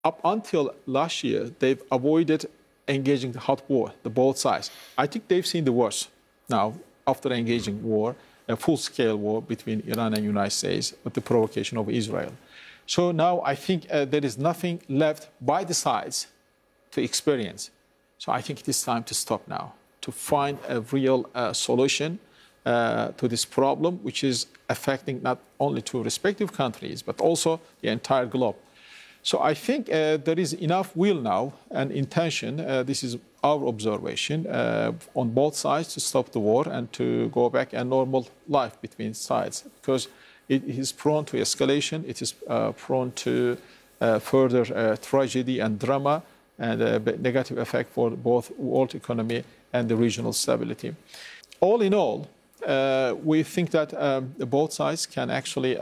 up until last year, they've avoided engaging the hot war, the both sides. I think they've seen the worst now after engaging war, a full-scale war between Iran and United States with the provocation of Israel. So now I think there is nothing left by the sides to experience. So I think it is time to stop now, to find a real solution to this problem, which is affecting not only two respective countries, but also the entire globe. So I think there is enough will now and intention, this is our observation, on both sides to stop the war and to go back a normal life between sides, because it is prone to escalation, it is prone to further tragedy and drama and a negative effect for both world economy and the regional stability. All in all, we think that both sides can actually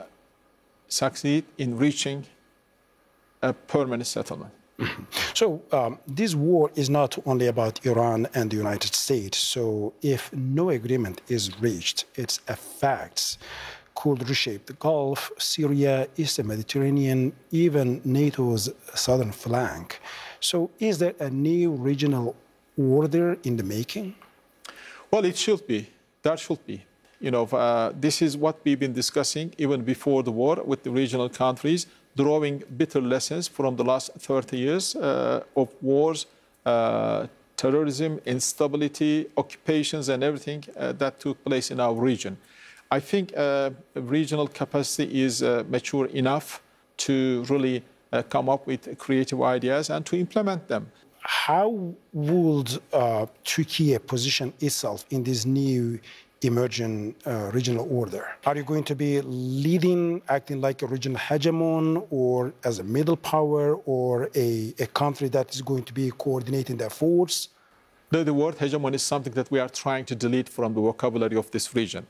succeed in reaching a permanent settlement. So this war is not only about Iran and the United States. So if no agreement is reached, its effects could reshape the Gulf, Syria, Eastern Mediterranean, even NATO's southern flank. So is there a new regional order in the making? Well, it should be. There should be. You know, this is what we've been discussing even before the war with the regional countries, drawing bitter lessons from the last 30 years of wars, terrorism, instability, occupations, and everything that took place in our region. I think regional capacity is mature enough to really come up with creative ideas and to implement them. How would Turkey position itself in this new emerging regional order? Are you going to be leading, acting like a regional hegemon, or as a middle power, or a country that is going to be coordinating their efforts? The word hegemon is something that we are trying to delete from the vocabulary of this region.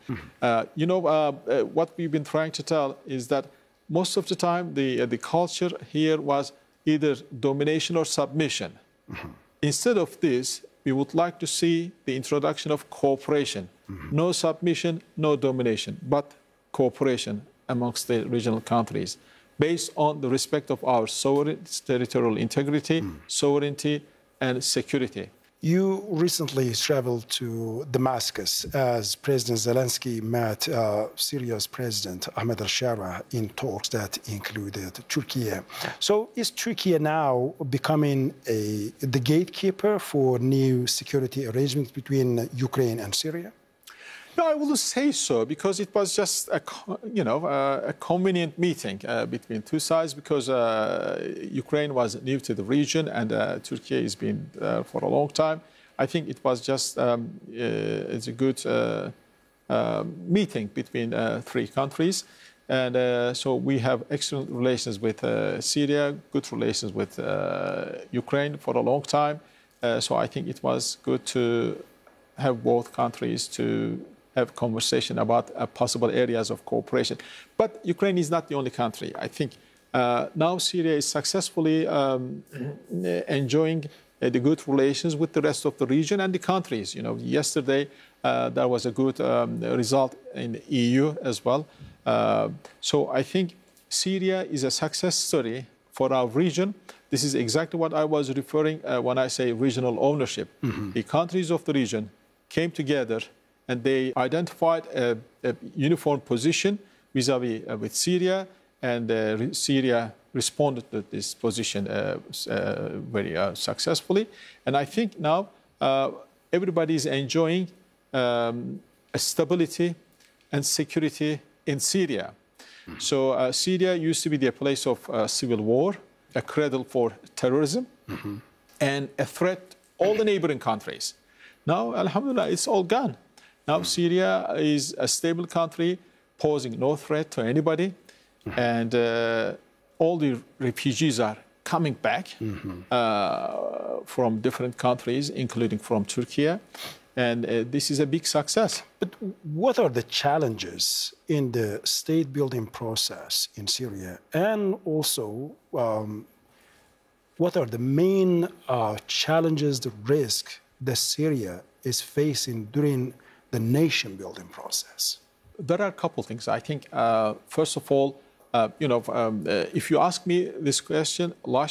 What we've been trying to tell is that most of the time the culture here was either domination or submission. Instead of this, we would like to see the introduction of cooperation. No submission, no domination, but cooperation amongst the regional countries based on the respect of our sovereignty, territorial integrity, sovereignty, and security. You recently traveled to Damascus as President Zelensky met Syria's President Ahmed al-Shara in talks that included Turkey. So is Turkey now becoming the gatekeeper for new security arrangements between Ukraine and Syria? No, I wouldn't say so, because it was just a convenient meeting between two sides, because Ukraine was new to the region and Turkey has been for a long time. I think it was just it's a good meeting between three countries. And so we have excellent relations with Syria, good relations with Ukraine for a long time. So I think it was good to have both countries to have conversation about possible areas of cooperation. But Ukraine is not the only country. I think now Syria is successfully enjoying the good relations with the rest of the region and the countries. You know, yesterday there was a good result in the EU as well. So I think Syria is a success story for our region. This is exactly what I was referring when I say regional ownership. The countries of the region came together and they identified a uniform position vis-à-vis with Syria, and Syria responded to this position very successfully. And I think now everybody is enjoying a stability and security in Syria. So Syria used to be the place of civil war, a cradle for terrorism, and a threat to all the neighboring countries. Now, alhamdulillah, it's all gone. Now Syria is a stable country, posing no threat to anybody, and all the refugees are coming back from different countries, including from Turkey, and this is a big success. But what are the challenges in the state-building process in Syria, and also what are the main challenges, the risk that Syria is facing during the nation-building process? There are a couple of things. I think, first of all, If you ask me this question last